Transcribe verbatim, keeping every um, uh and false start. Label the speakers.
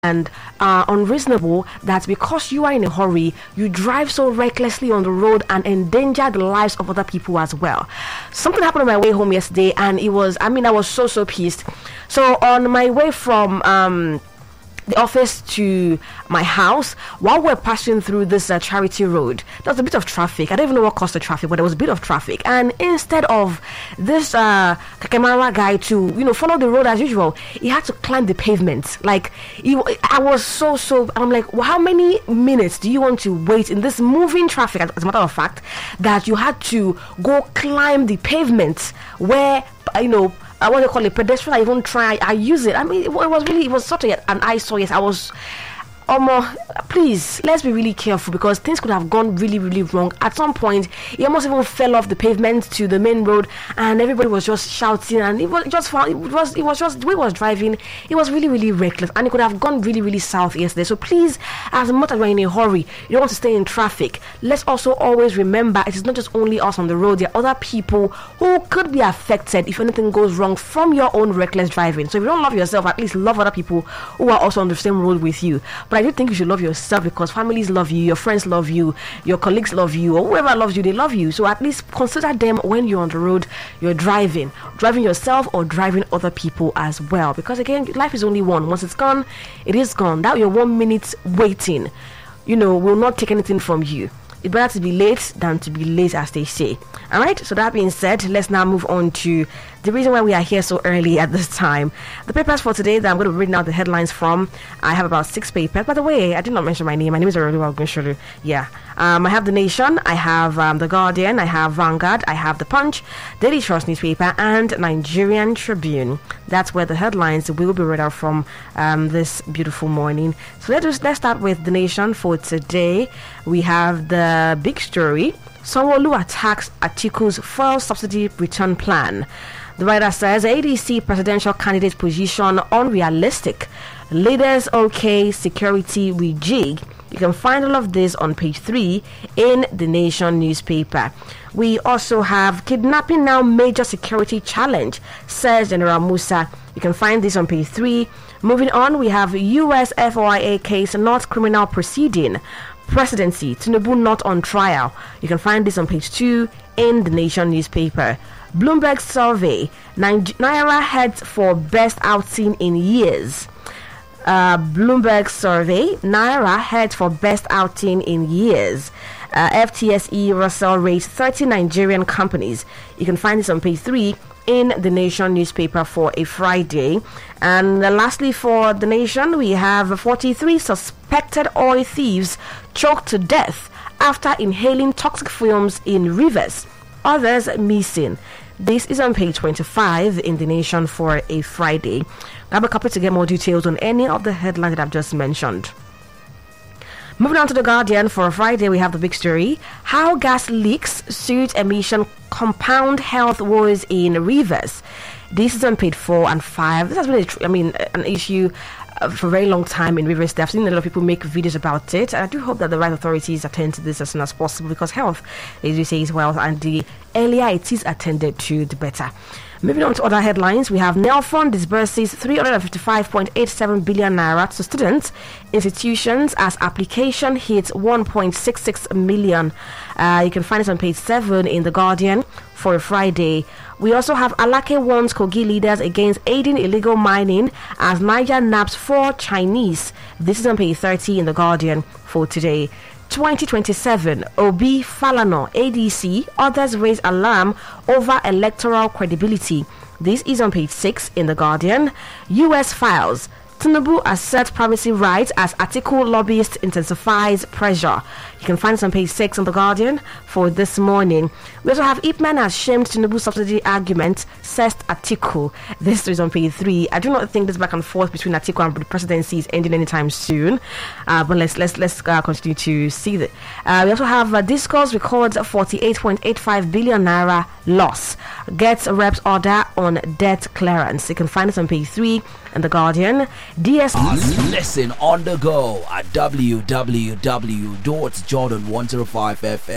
Speaker 1: and uh, unreasonable that because you are in a hurry, you drive so recklessly on the road and endanger the lives of other people as well. Something happened on my way home yesterday, and it was, I mean, I was so, so pissed. So on my way from um, the office to my house, while we're passing through this uh, charity road, there was a bit of traffic. I don't even know what caused the traffic, but there was a bit of traffic. And instead of this uh, Kakemara guy to, you know, follow the road as usual, he had to climb the pavement. Like, he, I was so, so, I'm like, well, how many minutes do you want to wait in this moving traffic, as a matter of fact, that you had to go climb the pavement where, you know, I want to call it pedestrian. I even try. I use it. I mean, it was really, it was such a, an eyesore. Yes, I was. Um, uh, please, let's be really careful, because things could have gone really, really wrong. At some point, he almost even fell off the pavement to the main road, and everybody was just shouting, and it was just, it was, it was just the way he was driving. It was really, really reckless, and it could have gone really, really south yesterday. So please, as much as we're in a hurry, you don't want to stay in traffic. Let's also always remember it is not just only us on the road. There are other people who could be affected if anything goes wrong from your own reckless driving. So if you don't love yourself, at least love other people who are also on the same road with you. But I do think you should love yourself, because families love you, your friends love you, your colleagues love you, or whoever loves you, they love you. So at least consider them when you're on the road, you're driving, driving yourself or driving other people as well. Because again, life is only one. Once it's gone, it is gone. That your one minute waiting, you know, will not take anything from you. It's better to be late than to be late, as they say. All right, so that being said, let's now move on to the reason why we are here so early at this time. The papers for today that I'm going to read out the headlines from, I have about six papers. By the way, I did not mention my name. My name is Aurelua Ogunsholu. Yeah. Um, I have The Nation, I have um, The Guardian, I have Vanguard, I have The Punch, Daily Trust newspaper, and Nigerian Tribune. That's where the headlines will be read out from um, this beautiful morning. So let's just, let's start with The Nation for today. We have the big story: Sanwo-Olu attacks Atiku's fuel subsidy return plan. The writer says A D C presidential candidate position unrealistic. Leaders okay, security rejig. You can find all of this on page three in The Nation newspaper. We also have kidnapping now major security challenge, says General Musa. You can find this on page three. Moving on, we have U S F O I A case not criminal proceeding. Presidency, Tinubu not on trial. You can find this on page two in The Nation newspaper. Bloomberg survey, Naira heads for best outing in years. Uh, Bloomberg survey, Naira heads for best outing in years. Uh, F T S E Russell rates thirty Nigerian companies. You can find this on page three in The Nation newspaper for a Friday. And uh, lastly, for The Nation, we have forty-three suspected oil thieves choked to death after inhaling toxic fumes in rivers. Others missing. This is on page twenty-five in The Nation for a Friday. Grab a copy to get more details on any of the headlines that I've just mentioned. Moving on to The Guardian for a Friday, we have the big story: how gas leaks, soot emission compound health woes in rivers. This is on page four and five. This has been, a, I mean, an issue uh, for a very long time in Rivers State. I've seen a lot of people make videos about it. And I do hope that the right authorities attend to this as soon as possible, because health, as you say, is wealth, and the earlier it is attended to, the better. Moving on to other headlines, we have Nelfund disburses three hundred fifty-five point eight seven billion naira to students, institutions as application hits one point six six million. Uh, you can find it on page seven in The Guardian for a Friday. We also have Alake warns Kogi leaders against aiding illegal mining as Niger naps four Chinese. This is on page thirty in The Guardian for today. twenty twenty-seven, Obi, Falana, A D C, others raise alarm over electoral credibility. This is on page six in The Guardian. U S files, Tinubu asserts privacy rights as Atiku lobbyist intensifies pressure. You can find this on page six on The Guardian for this morning. We also have Ipman has shamed Tinubu subsidy argument, says Atiku. This is on page three. I do not think this back and forth between Atiku and the presidency is ending anytime soon. Uh, but let's let's let's uh, continue to see that. Uh, we also have uh, Discourse records forty-eight point eight five billion naira loss. Gets reps order on debt clearance. You can find this on page three in The Guardian. D S P.
Speaker 2: Listen on the go at w w w dot jordan one oh five f m.